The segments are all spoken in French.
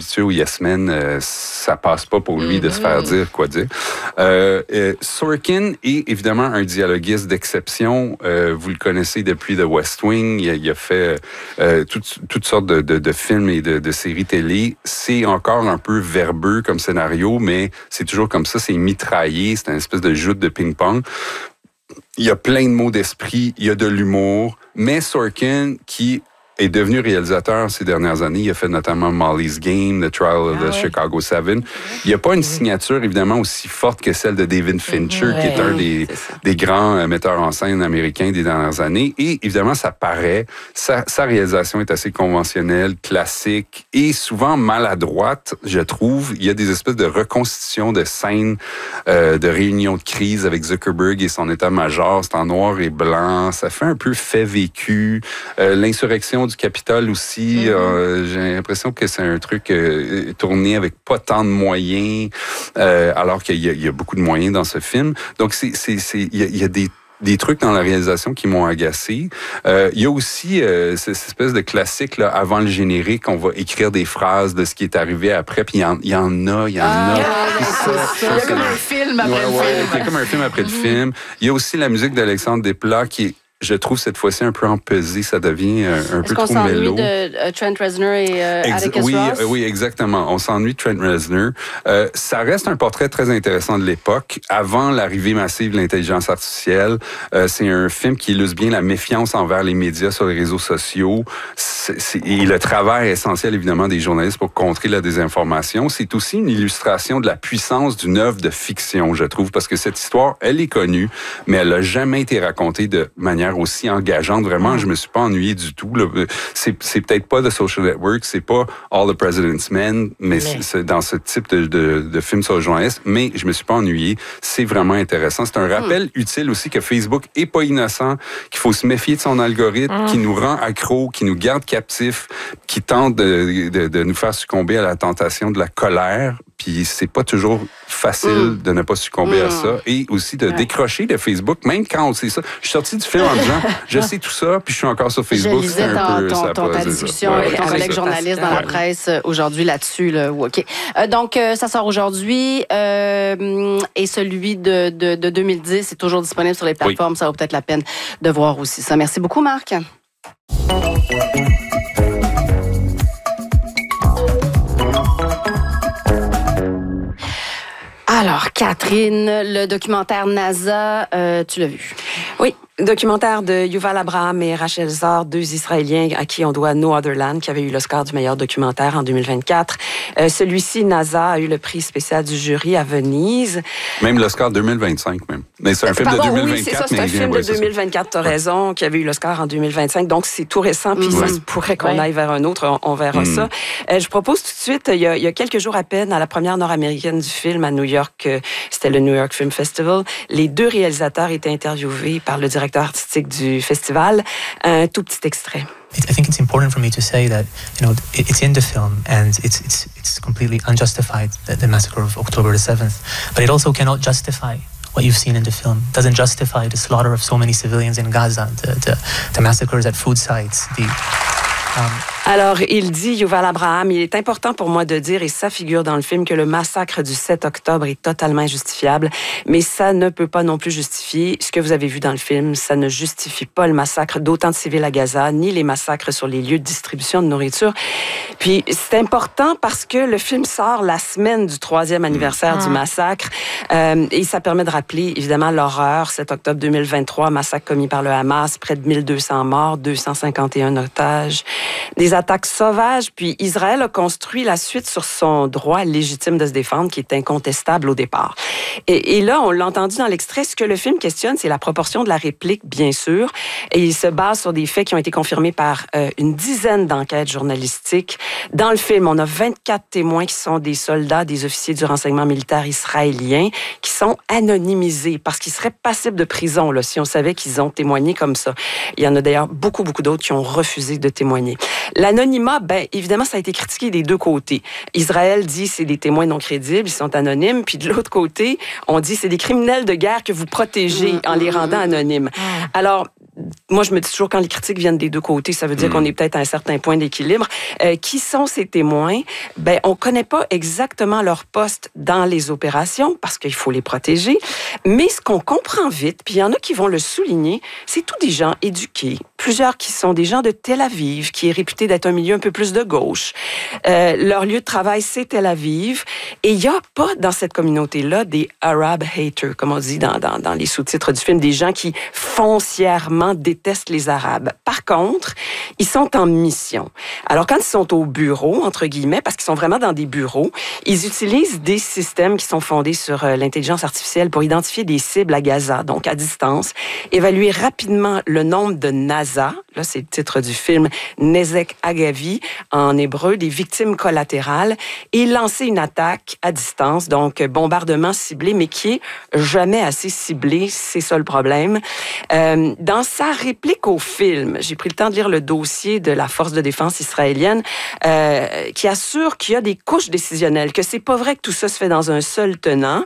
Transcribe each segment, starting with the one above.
habitué au Yes Men, ça passe pas pour lui de se faire dire quoi dire. Sorkin est évidemment un dialoguiste d'exception. Vous le connaissez depuis The West Wing. Il a fait toutes sortes de films et de séries télé. C'est encore un peu verbeux comme scénario, mais c'est toujours comme ça. C'est mitraillé. C'est une espèce de joute de ping-pong. Il y a plein de mots d'esprit. Il y a de l'humour. Mais Sorkin, qui est devenu réalisateur ces dernières années. Il a fait notamment Molly's Game, The Trial of the Chicago 7. Il n'y a pas une signature, évidemment, aussi forte que celle de David Fincher, qui est un des grands metteurs en scène américains des dernières années. Et évidemment, ça paraît. Sa réalisation est assez conventionnelle, classique et souvent maladroite, je trouve. Il y a des espèces de reconstitutions de scènes de réunions de crise avec Zuckerberg et son état-major. C'est en noir et blanc. Ça fait un peu fait vécu. L'insurrection du Capitole aussi, j'ai l'impression que c'est un truc tourné avec pas tant de moyens, alors qu'il y a beaucoup de moyens dans ce film. Donc, il y a des trucs dans la réalisation qui m'ont agacé. Il y a aussi cette espèce de classique, là, avant le générique, on va écrire des phrases de ce qui est arrivé après, puis il y en a. Il y a comme un film après le film. C'est comme un film après le film. Il y a aussi la musique d'Alexandre Desplat qui est, je trouve, cette fois-ci un peu empesé. Ça devient un peu trop mélo. Est-ce qu'on s'ennuie de Trent Reznor et Atticus Ross? Oui, exactement. On s'ennuie de Trent Reznor. Ça reste un portrait très intéressant de l'époque. Avant l'arrivée massive de l'intelligence artificielle, c'est un film qui illustre bien la méfiance envers les médias sur les réseaux sociaux. Et le travail essentiel, évidemment, des journalistes pour contrer la désinformation. C'est aussi une illustration de la puissance d'une œuvre de fiction, je trouve, parce que cette histoire, elle est connue, mais elle n'a jamais été racontée de manière aussi engageante. Vraiment, je me suis pas ennuyé du tout. C'est peut-être pas The Social Network, c'est pas All the President's Men, mais c'est dans ce type de film sur le journaliste, mais je me suis pas ennuyé. C'est vraiment intéressant. C'est un rappel utile aussi que Facebook est pas innocent, qu'il faut se méfier de son algorithme, qui nous rend accros, qui nous garde captifs, qui tente de nous faire succomber à la tentation de la colère. Puis c'est pas toujours facile de ne pas succomber à ça. Et aussi de décrocher de Facebook, même quand on sait ça. Je suis sorti du film en disant, je sais tout ça, puis je suis encore sur Facebook. Je lisais ta discussion avec ton collègue journaliste dans la presse aujourd'hui là-dessus. Là. OK. Donc, ça sort aujourd'hui. Et celui de 2010 est toujours disponible sur les plateformes. Ça vaut peut-être la peine de voir aussi ça. Merci beaucoup, Marc. Alors, Catherine, le documentaire NASA, tu l'as vu? Oui. Documentaire de Yuval Abraham et Rachel Zar, deux Israéliens à qui on doit No Other Land, qui avait eu l'Oscar du meilleur documentaire en 2024. Celui-ci, NASA, a eu le prix spécial du jury à Venise. Même l'Oscar 2025, même. Mais c'est un film de 2024. Oui, c'est ça, c'est un film de 2024, t'as raison, qui avait eu l'Oscar en 2025. Donc, c'est tout récent, puis ça se pourrait qu'on aille vers un autre. On verra ça. Je propose tout de suite, il y a quelques jours à peine, à la première nord-américaine du film à New York, c'était le New York Film Festival, les deux réalisateurs étaient interviewés par le directeur artistique du festival. Un tout petit extrait. I think it's important for me to say that, it's in the film and it's completely unjustified, the massacre of October the 7th. But it also cannot justify what you've seen in the film. It doesn't justify the slaughter of so many civilians in Gaza, the massacres at food sites, Alors, il dit, Yuval Abraham, il est important pour moi de dire, et ça figure dans le film, que le massacre du 7 octobre est totalement injustifiable, mais ça ne peut pas non plus justifier ce que vous avez vu dans le film. Ça ne justifie pas le massacre d'autant de civils à Gaza, ni les massacres sur les lieux de distribution de nourriture. Puis, c'est important parce que le film sort la semaine du 3e anniversaire du massacre, et ça permet de rappeler, évidemment, l'horreur. 7 octobre 2023, massacre commis par le Hamas, près de 1200 morts, 251 otages, des attaques sauvages, puis Israël a construit la suite sur son droit légitime de se défendre, qui est incontestable au départ. Et là, on l'a entendu dans l'extrait, ce que le film questionne, c'est la proportion de la réplique, bien sûr, et il se base sur des faits qui ont été confirmés par une dizaine d'enquêtes journalistiques. Dans le film, on a 24 témoins qui sont des soldats, des officiers du renseignement militaire israélien, qui sont anonymisés, parce qu'ils seraient passibles de prison, là, si on savait qu'ils ont témoigné comme ça. Il y en a d'ailleurs beaucoup d'autres qui ont refusé de témoigner. L'anonymat, évidemment, ça a été critiqué des deux côtés. Israël dit c'est des témoins non crédibles, ils sont anonymes, puis de l'autre côté, on dit c'est des criminels de guerre que vous protégez en les rendant anonymes. Alors, moi, je me dis toujours, quand les critiques viennent des deux côtés, ça veut dire qu'on est peut-être à un certain point d'équilibre. Qui sont ces témoins? Ben, on connaît pas exactement leur poste dans les opérations parce qu'il faut les protéger. Mais ce qu'on comprend vite, puis il y en a qui vont le souligner, c'est tous des gens éduqués. Plusieurs qui sont des gens de Tel Aviv, qui est réputé d'être un milieu un peu plus de gauche. Leur lieu de travail, c'est Tel Aviv. Et il n'y a pas dans cette communauté-là des Arab haters, comme on dit dans les sous-titres du film, des gens qui foncièrement détestent les Arabes. Par contre, ils sont en mission. Alors, quand ils sont au bureau, entre guillemets, parce qu'ils sont vraiment dans des bureaux, ils utilisent des systèmes qui sont fondés sur l'intelligence artificielle pour identifier des cibles à Gaza, donc à distance, évaluer rapidement le nombre de NASA, là c'est le titre du film, Nezek Agavi, en hébreu, des victimes collatérales, et lancer une attaque à distance, donc bombardement ciblé, mais qui est jamais assez ciblé, c'est ça le problème. Dans sa réplique au film, j'ai pris le temps de lire le dossier de la force de défense israélienne qui assure qu'il y a des couches décisionnelles, que c'est pas vrai que tout ça se fait dans un seul tenant.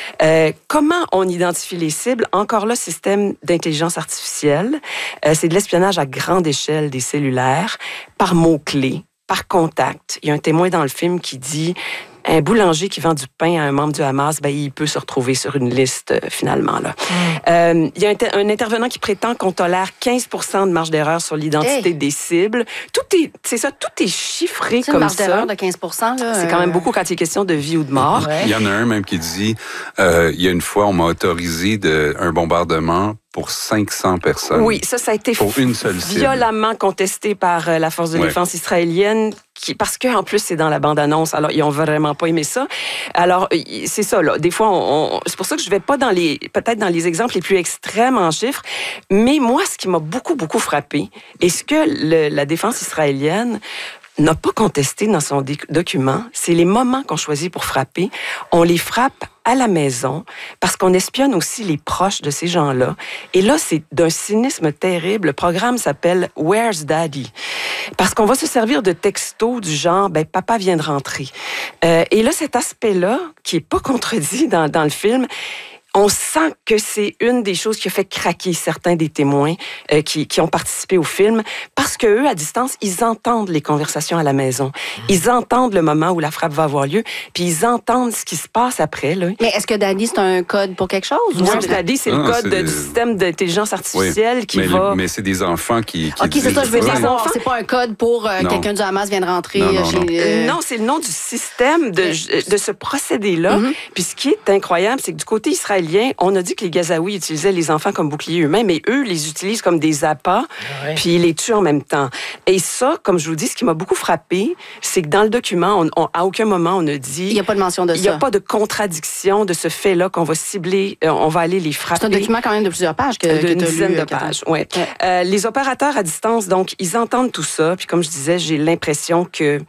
Comment on identifie les cibles? Encore là, système d'intelligence artificielle. C'est de l'espionnage à grande échelle des cellulaires, par mots-clés, par contact. Il y a un témoin dans le film qui dit... Un boulanger qui vend du pain à un membre du Hamas, ben, il peut se retrouver sur une liste, finalement. Là. Il y a un intervenant qui prétend qu'on tolère 15% de marge d'erreur sur l'identité des cibles. Tout est chiffré comme ça. Une marge d'erreur de 15%, là, c'est quand même beaucoup quand il est question de vie ou de mort. Ouais. Il y en a un même qui dit, il y a une fois, on m'a autorisé un bombardement pour 500 personnes. Oui, ça a été pour une seule cible. Violemment contesté par la force de défense israélienne, parce qu'en plus, c'est dans la bande-annonce. Alors, ils ont vraiment pas aimé ça. Alors, c'est ça, là. Des fois, c'est pour ça que je vais pas peut-être dans les exemples les plus extrêmes en chiffres, mais moi, ce qui m'a beaucoup, beaucoup frappé, et ce que la défense israélienne n'a pas contesté dans son document, c'est les moments qu'on choisit pour frapper. On les frappe à la maison, parce qu'on espionne aussi les proches de ces gens-là. Et là, c'est d'un cynisme terrible. Le programme s'appelle « Where's Daddy ?» Parce qu'on va se servir de textos du genre « ben papa vient de rentrer ». Et là, cet aspect-là, qui est pas contredit dans le film, on sent que c'est une des choses qui a fait craquer certains des témoins qui ont participé au film, parce qu'eux, à distance, ils entendent les conversations à la maison. Ils entendent le moment où la frappe va avoir lieu, puis ils entendent ce qui se passe après. Là. Mais est-ce que Daddy, c'est un code pour quelque chose? Non, Daddy, c'est le code du système d'intelligence artificielle qui va... Mais c'est des enfants qui OK, c'est ça, je veux dire. C'est pas un code pour quelqu'un du Hamas vient de rentrer chez... Non, c'est le nom du système de ce procédé-là. Puis ce qui est incroyable, c'est que du côté israélien, on a dit que les Gazaouis utilisaient les enfants comme boucliers humains, mais eux les utilisent comme des appâts, puis ils les tuent en même temps. Et ça, comme je vous dis, ce qui m'a beaucoup frappé, c'est que dans le document, à aucun moment on a dit... Il n'y a pas de mention de ça. Il n'y a pas de contradiction de ce fait-là qu'on va cibler, on va aller les frapper. C'est un document quand même de plusieurs pages. D'une dizaine de pages, oui. Les opérateurs à distance, donc, ils entendent tout ça, puis comme je disais, j'ai l'impression que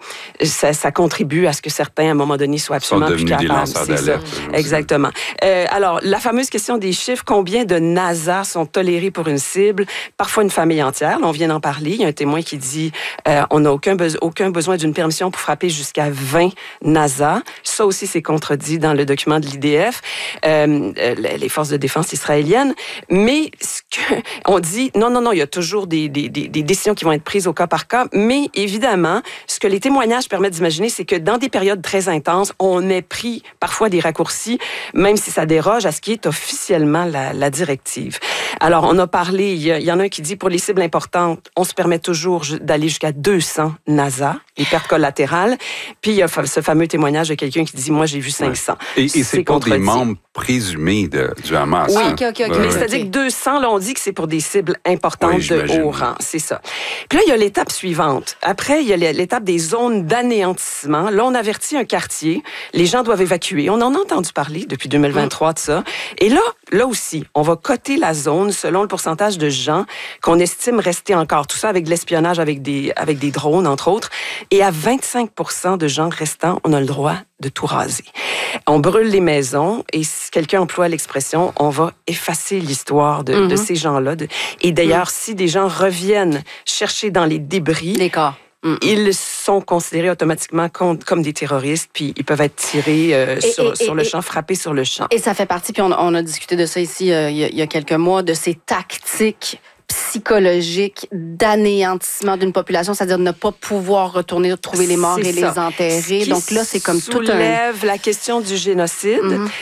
ça contribue à ce que certains, à un moment donné, soient absolument plus capables. Des lanceurs d'alerte. Exactement. Alors, la fameuse question des chiffres, combien de NASA sont tolérés pour une cible? Parfois une famille entière, on vient d'en parler. Il y a un témoin qui dit on n'a aucun besoin d'une permission pour frapper jusqu'à 20 NASA. Ça aussi, c'est contredit dans le document de l'IDF, les forces de défense israéliennes. Mais on dit, non, il y a toujours des décisions qui vont être prises au cas par cas. Mais évidemment, ce que les témoignages permettent d'imaginer, c'est que dans des périodes très intenses, on ait pris parfois des raccourcis, même si ça déroge à ce qui est officiellement la directive. Alors, on a parlé, il y en a un qui dit, pour les cibles importantes, on se permet toujours d'aller jusqu'à 200 NASA, les pertes collatérales. Puis, il y a ce fameux témoignage de quelqu'un qui dit, moi, j'ai vu 500. Ouais. Et c'est pour des membres présumés du Hamas. Oui, OK. Mais c'est-à-dire que 200, là, on dit que c'est pour des cibles importantes de haut rang. C'est ça. Puis là, il y a l'étape suivante. Après, il y a l'étape des zones d'anéantissement. Là, on avertit un quartier. Les gens doivent évacuer. On en a entendu parler depuis 2023 de ça. Et là aussi, on va coter la zone selon le pourcentage de gens qu'on estime rester encore. Tout ça avec de l'espionnage, avec des drones, entre autres. Et à 25% de gens restants, on a le droit de tout raser. On brûle les maisons et si quelqu'un emploie l'expression, on va effacer l'histoire de ces gens-là. Et d'ailleurs, si des gens reviennent chercher dans les débris... D'accord. Ils sont considérés automatiquement comme des terroristes, puis ils peuvent être tirés sur le champ, frappés sur le champ. Et ça fait partie, puis on a discuté de ça ici il y a quelques mois, de ces tactiques psychologique d'anéantissement d'une population, c'est-à-dire ne pas pouvoir retourner trouver les morts et les enterrer. Donc là, c'est comme tout soulève la question du génocide.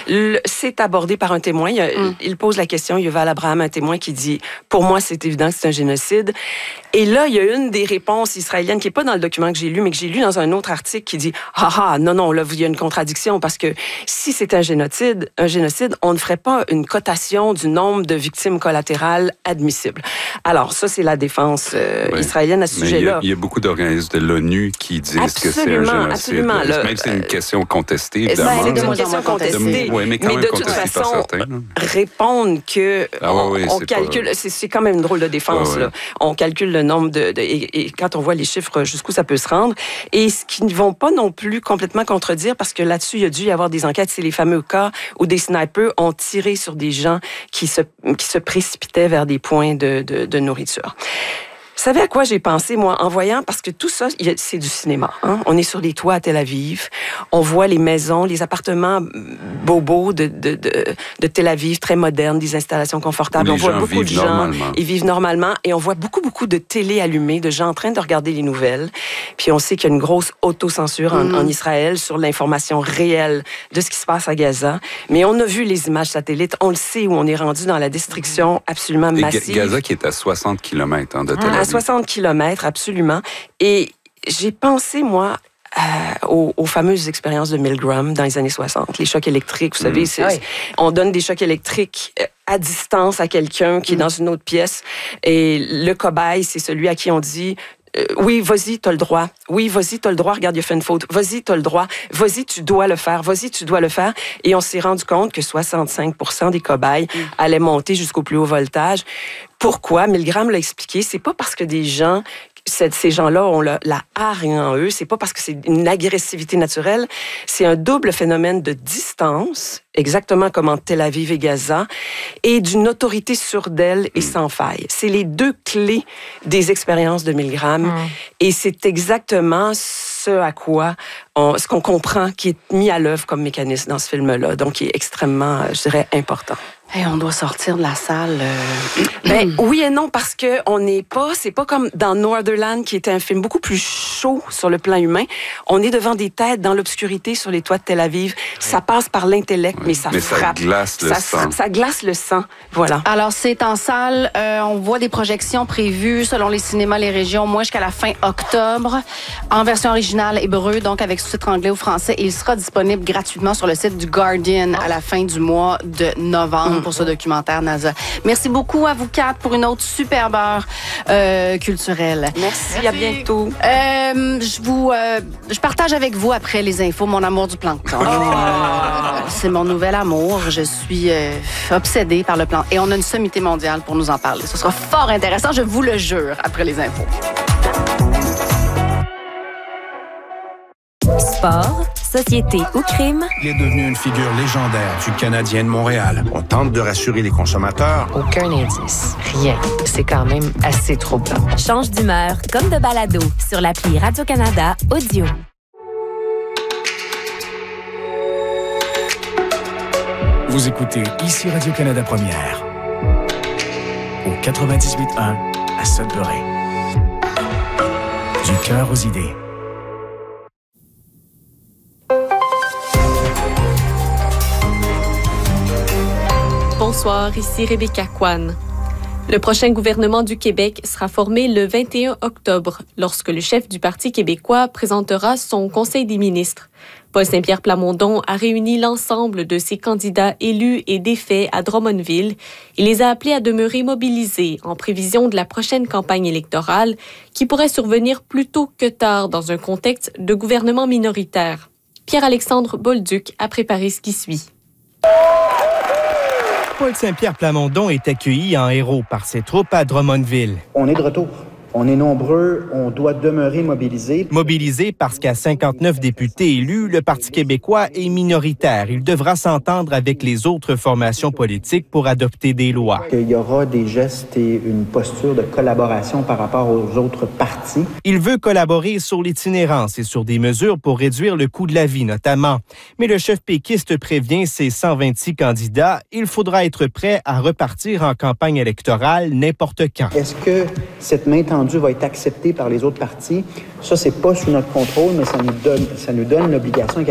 C'est abordé par un témoin. Il pose la question, Yuval Abraham, un témoin qui dit « Pour moi, c'est évident que c'est un génocide ». Et là, il y a une des réponses israéliennes qui n'est pas dans le document que j'ai lu, mais que j'ai lu dans un autre article qui dit « Ah, non, là, il y a une contradiction parce que si c'est un génocide, on ne ferait pas une cotation du nombre de victimes collatérales admissibles. » Alors, ça, c'est la défense israélienne à ce sujet-là. Il y a beaucoup d'organismes de l'ONU qui disent que c'est un génocide. Absolument. Même si c'est une question contestée, évidemment. C'est une question contestée. Mais de toute façon, répondre que on calcule... C'est quand même une drôle de défense. Là. On calcule le nombre et quand on voit les chiffres, jusqu'où ça peut se rendre. Et ce qui ne vont pas non plus complètement contredire, parce que là-dessus, il y a dû y avoir des enquêtes, c'est les fameux cas où des snipers ont tiré sur des gens qui se précipitaient vers des points de nourriture. Vous savez à quoi j'ai pensé, moi, en voyant, parce que tout ça, c'est du cinéma. Hein? On est sur les toits à Tel Aviv, on voit les maisons, les appartements bobos de Tel Aviv, très modernes, des installations confortables. On voit beaucoup de gens, ils vivent normalement, et on voit beaucoup de télé allumées, de gens en train de regarder les nouvelles. Puis on sait qu'il y a une grosse autocensure en Israël sur l'information réelle de ce qui se passe à Gaza. Mais on a vu les images satellites, on le sait où on est rendu dans la destruction absolument massive. Gaza qui est à 60 km de Tel Aviv. 60 km, absolument. Et j'ai pensé, moi, aux fameuses expériences de Milgram dans les années 60. Les chocs électriques, vous savez, on donne des chocs électriques à distance à quelqu'un qui est dans une autre pièce. Et le cobaye, c'est celui à qui on dit... oui, vas-y, t'as le droit. Oui, vas-y, t'as le droit. Regarde, il a fait une faute. Vas-y, t'as le droit. Vas-y, tu dois le faire. Vas-y, tu dois le faire. Et on s'est rendu compte que 65% des cobayes allaient monter jusqu'au plus haut voltage. Pourquoi? Milgram l'a expliqué. C'est pas parce que des gens... Ces gens-là ont la hargne en eux. C'est pas parce que c'est une agressivité naturelle. C'est un double phénomène de distance, exactement comme en Tel Aviv et Gaza, et d'une autorité sourde-elle et sans faille. C'est les deux clés des expériences de Milgram. Et c'est exactement ce à quoi ce qu'on comprend qui est mis à l'œuvre comme mécanisme dans ce film-là. Donc, qui est extrêmement, je dirais, important. Hey, on doit sortir de la salle. Oui et non, parce que c'est pas comme dans Northernland, qui était un film beaucoup plus chaud sur le plan humain. On est devant des têtes dans l'obscurité sur les toits de Tel Aviv. Ça passe par l'intellect, mais ça frappe. Ça glace le sang. Ça glace le sang, voilà. Alors, c'est en salle. On voit des projections prévues selon les cinémas, les régions, moins jusqu'à la fin octobre, en version originale hébreu, donc avec sous-titres anglais ou français. Et il sera disponible gratuitement sur le site du Guardian à la fin du mois de novembre. Pour ce documentaire NASA. Merci beaucoup à vous quatre pour une autre superbe heure culturelle. Merci, à bientôt. Je partage avec vous après les infos mon amour du plancton. C'est mon nouvel amour. Je suis obsédée par le plancton. Et on a une sommité mondiale pour nous en parler. Ce sera fort intéressant, je vous le jure, après les infos. Sport, société ou crime. Il est devenu une figure légendaire du Canadien de Montréal. On tente de rassurer les consommateurs. Aucun indice. Rien. C'est quand même assez troublant. Change d'humeur comme de balado sur l'appli Radio-Canada Audio. Vous écoutez ici Radio-Canada Première. Au 98.1 à Sudbury. Du cœur aux idées. Bonsoir, ici Rebecca Kwan. Le prochain gouvernement du Québec sera formé le 21 octobre, lorsque le chef du Parti québécois présentera son Conseil des ministres. Paul Saint-Pierre Plamondon a réuni l'ensemble de ses candidats élus et défaits à Drummondville. Il les a appelés à demeurer mobilisés en prévision de la prochaine campagne électorale qui pourrait survenir plus tôt que tard dans un contexte de gouvernement minoritaire. Pierre-Alexandre Bolduc a préparé ce qui suit. Paul Saint-Pierre Plamondon est accueilli en héros par ses troupes à Drummondville. On est de retour. On est nombreux, on doit demeurer mobilisés. Mobilisés parce qu'à 59 députés élus, le Parti québécois est minoritaire. Il devra s'entendre avec les autres formations politiques pour adopter des lois. Il y aura des gestes et une posture de collaboration par rapport aux autres partis. Il veut collaborer sur l'itinérance et sur des mesures pour réduire le coût de la vie, notamment. Mais le chef péquiste prévient ses 126 candidats, il faudra être prêt à repartir en campagne électorale n'importe quand. Est-ce que cette main tendue va être acceptée par les autres partis? Ça, c'est pas sous notre contrôle, mais ça nous donne l'obligation